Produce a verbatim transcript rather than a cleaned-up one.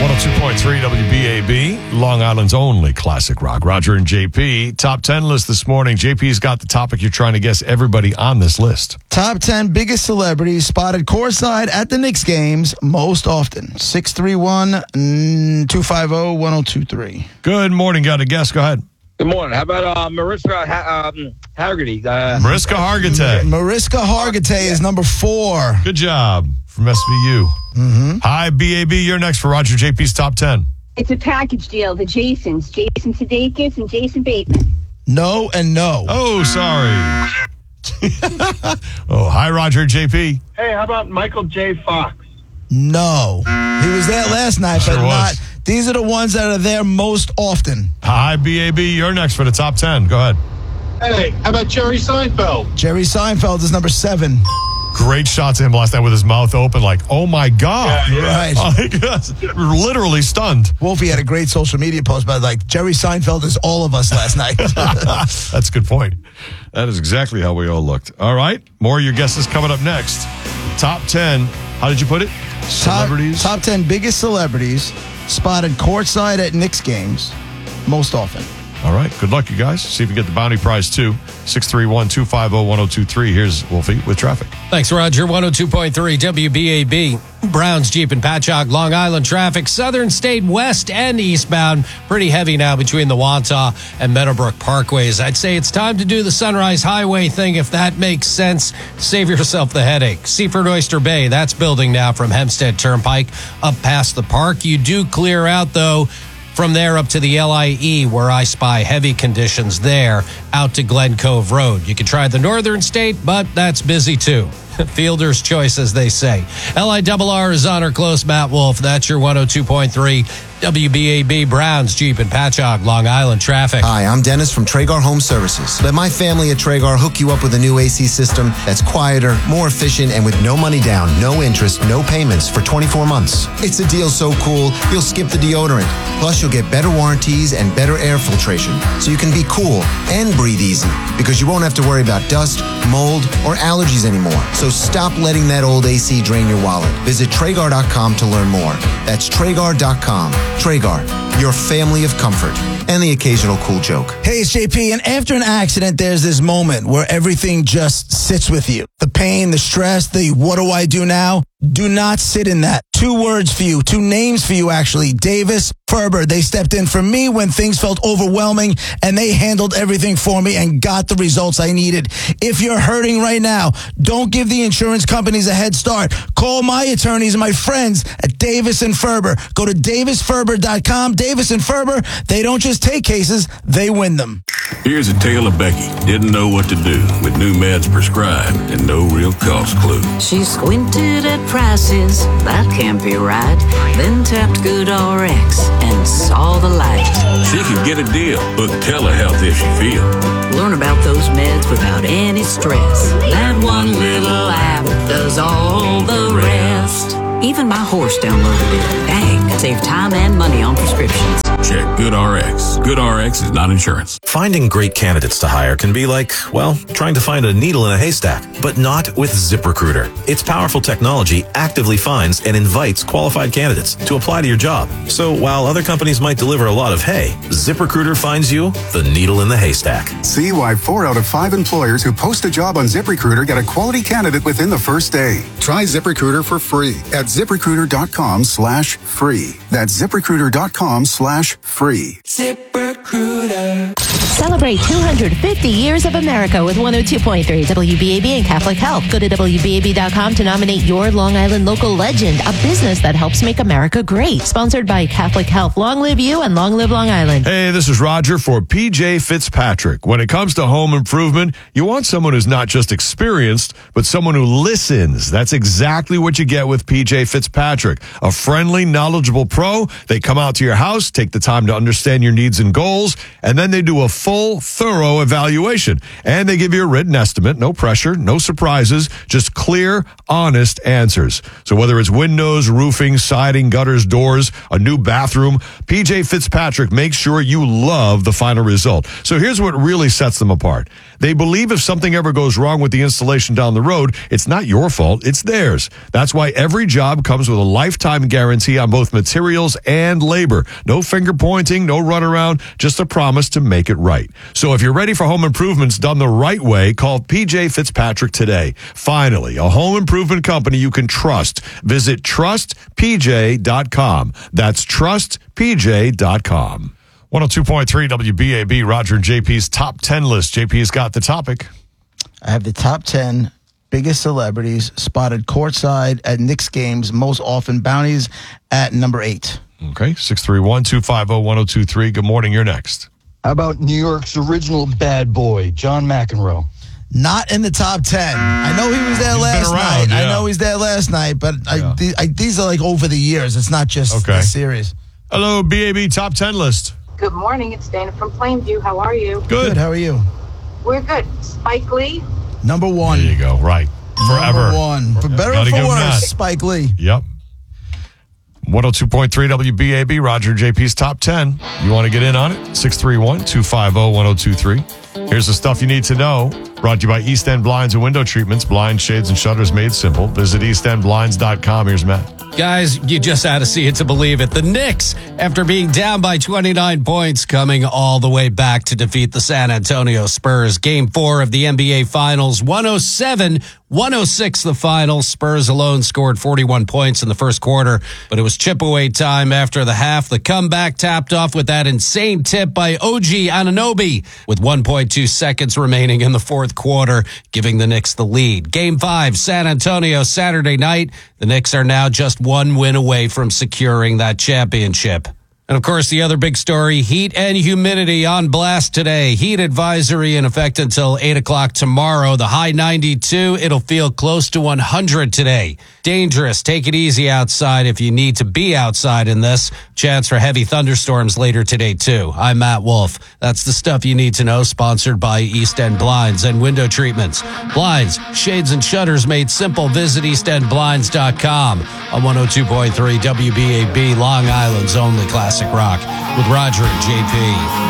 one oh two point three W B A B, Long Island's only classic rock. Roger and J P, top ten list this morning. J P's got the topic. You're trying to guess everybody on this list. Top ten biggest celebrities spotted courtside at the Knicks games most often. six three one, two five zero, one oh two three. Good morning. Got a guess? Go ahead. Good morning. How about uh, Mariska ha- um, Hargitay? Uh, Mariska Hargitay. Mariska Hargitay is number four. Good job from S V U. Mm-hmm. Hi, B A B. You're next for Roger J P's top ten. It's a package deal. The Jasons, Jason Sudeikis and Jason Bateman. No and no. Oh, sorry. Oh, hi, Roger J P. Hey, how about Michael J. Fox? No. He was there last night, Sure but was. not. These are the ones that are there most often. Hi, B A B. You're next for the top ten. Go ahead. Hey, how about Jerry Seinfeld? Jerry Seinfeld is number seven. Great shot to him last night with his mouth open, like, oh my God. Yeah, yeah. Right. Like, literally stunned. Wolfie had a great social media post about like Jerry Seinfeld is all of us last night. That's a good point. That is exactly how we all looked. All right. More of your guesses coming up next. Top ten. How did you put it? Celebrities. Top, top ten biggest celebrities spotted courtside at Knicks games most often. All right. Good luck, you guys. See if you get the bounty prize, too. six three one, two five zero, one oh two three. Here's Wolfie with traffic. Thanks, Roger. one oh two point three W B A B. Browns, Jeep, and Patchogue, Long Island traffic. Southern State West and eastbound. Pretty heavy now between the Wantagh and Meadowbrook Parkways. I'd say it's time to do the Sunrise Highway thing, if that makes sense. Save yourself the headache. Seaford Oyster Bay, that's building now from Hempstead Turnpike up past the park. You do clear out, though, from there up to the L I E, where I spy heavy conditions there, out to Glen Cove Road. You can try the Northern State, but that's busy too. Fielder's choice, as they say. L I R R is on or close, Matt Wolf. That's your one oh two point three W B A B. Browns, Jeep, and Patchogue, Long Island traffic. Hi, I'm Dennis from Traeger Home Services. Let my family at Traeger hook you up with a new A C system that's quieter, more efficient, and with no money down, no interest, no payments for twenty-four months. It's a deal so cool, you'll skip the deodorant. Plus, you'll get better warranties and better air filtration, so you can be cool and breathe easy, because you won't have to worry about dust, mold, or allergies anymore. So stop letting that old A C drain your wallet. Visit Traeger dot com to learn more. That's Traeger dot com. Traeger, your family of comfort, and the occasional cool joke. Hey, it's J P, and after an accident, there's this moment where everything just sits with you. The pain, the stress, the what do I do now? Do not sit in that. Two words for you, two names for you, actually. Davis, Ferber. They stepped in for me when things felt overwhelming, and they handled everything for me and got the results I needed. If you're hurting right now, don't give the insurance companies a head start. Call my attorneys and my friends at Davis and Ferber. Go to Davis Ferber dot com. Davis and Ferber, they don't just take cases, they win them. Here's a tale of Becky. Didn't know what to do with new meds prescribed and no real cost clue. She squinted at prices, that can't be right. Then tapped Good R X and saw the light. She could get a deal. Book telehealth if she feel. Learn about those meds without any stress. That one little app does all the rest. Even my horse downloaded it. Dang, save time and money on prescriptions. Check GoodRx. GoodRx is not insurance. Finding great candidates to hire can be like, well, trying to find a needle in a haystack, but not with ZipRecruiter. Its powerful technology actively finds and invites qualified candidates to apply to your job. So while other companies might deliver a lot of hay, ZipRecruiter finds you the needle in the haystack. See why four out of five employers who post a job on ZipRecruiter get a quality candidate within the first day. Try ZipRecruiter for free at ZipRecruiter dot com slash free. That's ZipRecruiter dot com slash free. ZipRecruiter. Celebrate two hundred fifty years of America with one oh two point three W B A B and Catholic Health. Go to W B A B dot com to nominate your Long Island local legend, a business that helps make America great. Sponsored by Catholic Health. Long live you and long live Long Island. Hey, this is Roger for P J Fitzpatrick. When it comes to home improvement, you want someone who's not just experienced, but someone who listens. That's exactly what you get with P J Fitzpatrick. A friendly, knowledgeable pro. They come out to your house, take the time to understand your needs and goals, goals, and then they do a full, thorough evaluation. And they give you a written estimate, no pressure, no surprises, just clear, honest answers. So whether it's windows, roofing, siding, gutters, doors, a new bathroom, P J Fitzpatrick makes sure you love the final result. So here's what really sets them apart. They believe if something ever goes wrong with the installation down the road, it's not your fault, it's theirs. That's why every job comes with a lifetime guarantee on both materials and labor. No finger pointing, no runaround, just a promise to make it right. So if you're ready for home improvements done the right way, call P J Fitzpatrick today. Finally, a home improvement company you can trust. Visit trust p j dot com. That's trust p j dot com. one oh two point three W B A B, Roger and J P's top ten list. J P's got the topic. I have the top ten biggest celebrities spotted courtside at Knicks games, most often bounties at number eight. Okay, six three one, two five zero, one zero two three. Good morning, you're next. How about New York's original bad boy, John McEnroe? Not in the top ten. I know he was there He's last been around, night. yeah. I know he's there last night, but I, Yeah. the, I, these are like over the years. It's not just Okay. the series. Hello, B A B top ten list. Good morning. It's Dana from Plainview. How are you? Good. How are you? We're good. Spike Lee. Number one. There you go, right. Forever. Number one. For better or Gotta for give him worse, that. Spike Lee. Yep. one oh two point three W B A B, Roger and J P's top ten. You want to get in on it? six three one, two five zero, one zero two three. Here's the stuff you need to know. Brought to you by East End Blinds and Window Treatments. Blinds, shades, and shutters made simple. Visit east end blinds dot com. Here's Matt. Guys, you just had to see it to believe it. The Knicks, after being down by twenty-nine points, coming all the way back to defeat the San Antonio Spurs. Game four of the N B A Finals, one oh seven one oh six the final. Spurs alone scored forty-one points in the first quarter, but it was chip away time after the half. The comeback tapped off with that insane tip by O G Anunoby with one point two seconds remaining in the fourth quarter, giving the Knicks the lead. Game five, San Antonio, Saturday night. The Knicks are now just one win away from securing that championship. And of course, the other big story, heat and humidity on blast today. Heat advisory in effect until eight o'clock tomorrow. The high ninety-two, it'll feel close to one hundred today. Dangerous. Take it easy outside if you need to be outside in this. Chance for heavy thunderstorms later today, too. I'm Matt Wolf. That's the stuff you need to know, sponsored by East End Blinds and Window Treatments. Blinds, shades, and shutters made simple. Visit east end blinds dot com on one oh two point three W B A B, Long Island's only classic rock, with Roger and J P.